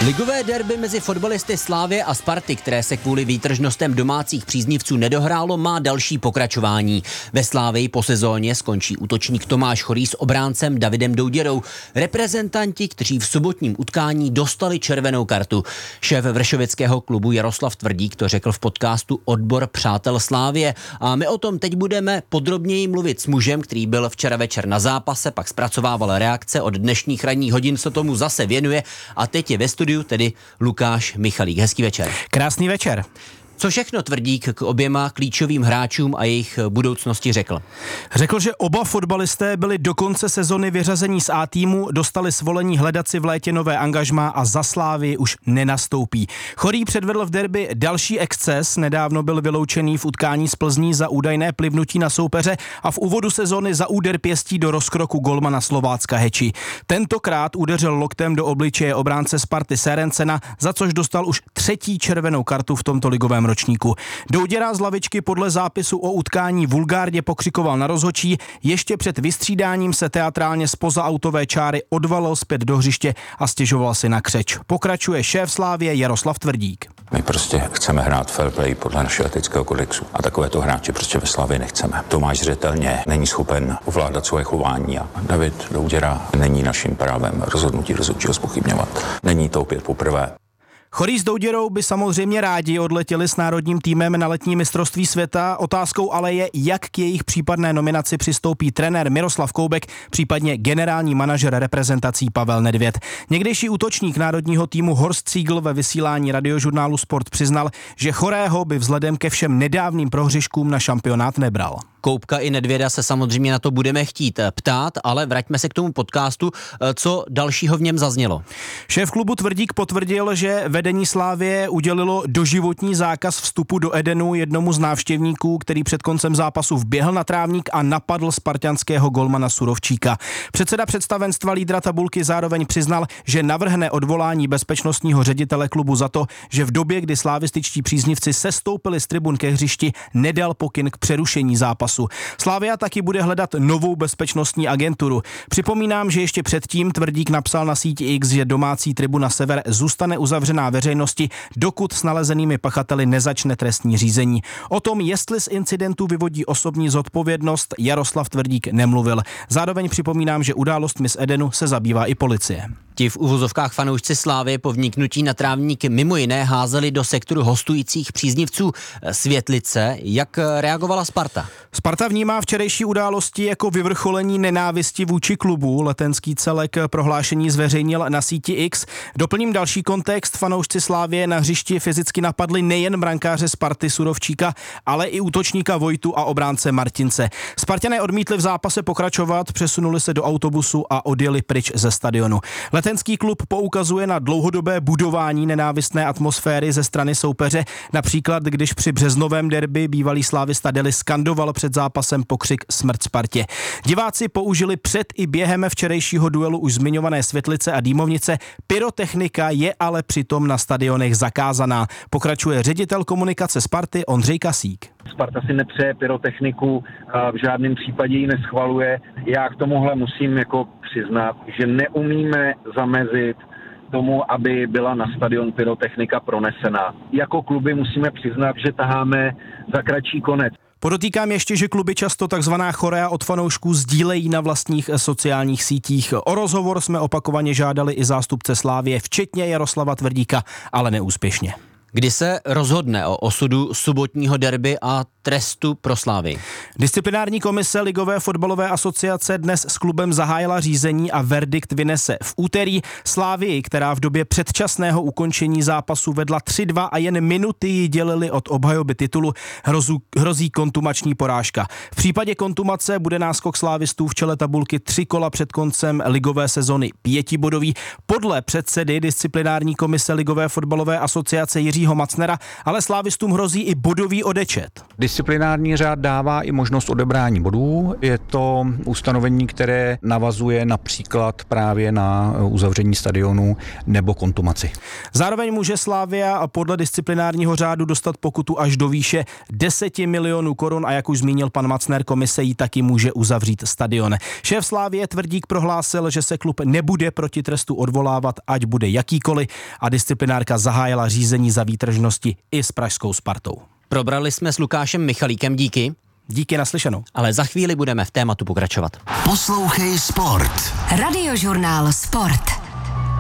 Ligové derby mezi fotbalisty Slavie a Sparty, které se kvůli výtržnostem domácích příznivců nedohrálo, má další pokračování. Ve Slavii po sezóně skončí útočník Tomáš Chorý s obráncem Davidem Douděrou. Reprezentanti, kteří v sobotním utkání dostali červenou kartu. Šéf vršovického klubu Jaroslav Tvrdík to řekl v podcastu Odbor přátel Slavie. A my o tom teď budeme podrobněji mluvit s mužem, který byl včera večer na zápase, pak zpracovával reakce, od dnešních ranních hodin se tomu zase věnuje a teď je ve studiu tedy Lukáš Michalík. Hezký večer. Krásný večer. Co všechno Tvrdík k oběma klíčovým hráčům a jejich budoucnosti řekl? Řekl, že oba fotbalisté byli do konce sezony vyřazení z A týmu, dostali svolení hledat si v létě nové angažmá a za Slávii už nenastoupí. Chorý předvedl v derby další exces, nedávno byl vyloučený v utkání s Plzní za údajné plivnutí na soupeře a v úvodu sezony za úder pěstí do rozkroku golmana Slovácka Heči. Tentokrát udeřil loktem do obličeje obránce Sparty Serencena, za což dostal už 3. červenou kartu v tomto ligovém ročníku. Douděra z lavičky podle zápisu o utkání vulgárně pokřikoval na rozhodčí, ještě před vystřídáním se teatrálně zpoza autové čáry odvalil zpět do hřiště a stěžoval si na křeč. Pokračuje šéf Slavie Jaroslav Tvrdík. My prostě chceme hrát fair play podle našeho etického kodexu a takovéto hráče prostě ve Slavii nechceme. Tomáš zřetelně není schopen ovládat svoje chování a David Douděra není naším právem rozhodnutí rozhodčího zpochybňovat. Není to opět poprvé. Chorý s Douděrou by samozřejmě rádi odletěli s národním týmem na letní mistrovství světa. Otázkou ale je, jak k jejich případné nominaci přistoupí trenér Miroslav Koubek, případně generální manažer reprezentací Pavel Nedvěd. Někdejší útočník národního týmu Horst Siegel ve vysílání radiožurnálu Sport přiznal, že Chorého by vzhledem ke všem nedávným prohřeškům na šampionát nebral. Koubka i Nedvěda se samozřejmě na to budeme chtít ptát, ale vraťme se k tomu podcastu, co dalšího v něm zaznělo. Šéf klubu Tvrdík potvrdil, že vedení Slavie udělilo doživotní zákaz vstupu do Edenu jednomu z návštěvníků, který před koncem zápasu vběhl na trávník a napadl spartanského golmana Surovčíka. Předseda představenstva lídra tabulky zároveň přiznal, že navrhne odvolání bezpečnostního ředitele klubu za to, že v době, kdy slavističtí příznivci sestoupili z tribun ke hřišti, nedal pokyn k přerušení zápasu. Slavia taky bude hledat novou bezpečnostní agenturu. Připomínám, že ještě předtím Tvrdík napsal na síti X, že domácí tribuna Sever zůstane uzavřená veřejnosti, dokud s nalezenými pachateli nezačne trestní řízení. O tom, jestli z incidentu vyvodí osobní zodpovědnost, Jaroslav Tvrdík nemluvil. Zároveň připomínám, že událostmi z Edenu se zabývá i policie. Ti v uvozovkách fanoušci Slavie po vniknutí na trávník mimo jiné házeli do sektoru hostujících příznivců světlice. Jak reagovala Sparta? Sparta vnímá včerejší události jako vyvrcholení nenávisti vůči klubu. Letenský celek prohlášení zveřejnil na síti X. Doplním další kontext. Fanoušci Slavie na hřišti fyzicky napadli nejen brankáře Sparty Surovčíka, ale i útočníka Vojtu a obránce Martince. Sparťané odmítli v zápase pokračovat, přesunuli se do autobusu a odjeli pryč ze stadionu. Letenský klub poukazuje na dlouhodobé budování nenávistné atmosféry ze strany soupeře, například když při březnovém derby bývalý slávista Deli skandoval před zápasem pokřik Smrt Spartě. Diváci použili před i během včerejšího duelu už zmiňované světlice a dýmovnice. Pyrotechnika je ale přitom na stadionech zakázaná. Pokračuje ředitel komunikace Sparty Ondřej Kasík. Sparta si nepřeje pyrotechniku, v žádném případě ji neschvaluje. Já k tomuhle musím přiznat, že neumíme zamezit tomu, aby byla na stadion pyrotechnika pronesena. Jako kluby musíme přiznat, že taháme za kratší konec. Podotýkám ještě, že kluby často takzvaná chorea od fanoušků sdílejí na vlastních sociálních sítích. O rozhovor jsme opakovaně žádali i zástupce Slavie, včetně Jaroslava Tvrdíka, ale neúspěšně. Kdy se rozhodne o osudu sobotního derby a trestu pro Slavii? Disciplinární komise Ligové fotbalové asociace dnes s klubem zahájila řízení a verdikt vynese v úterý. Slavii, která v době předčasného ukončení zápasu vedla 3-2 a jen minuty ji dělili od obhajoby titulu, hrozí kontumační porážka. V případě kontumace bude náskok slávistů v čele tabulky 3 kola před koncem ligové sezony 5bodový. Podle předsedy disciplinární komise Ligové fotbalové asociace Jiřího Macnera ale slávistům hrozí i bodový odečet. Disciplinární řád dává i možnost odebrání bodů. Je to ustanovení, které navazuje například právě na uzavření stadionu nebo kontumaci. Zároveň může Slavia podle disciplinárního řádu dostat pokutu až do výše 10 milionů korun a jak už zmínil pan Macner, komise jí taky může uzavřít stadion. Šéf Slavie Tvrdík prohlásil, že se klub nebude proti trestu odvolávat, ať bude jakýkoliv, a disciplinárka zahájila řízení za výtržnosti i s pražskou Spartou. Probrali jsme s Lukášem Michalíkem, díky. Díky, naslyšenou. Ale za chvíli budeme v tématu pokračovat. Poslouchej Sport. Radiožurnál Sport.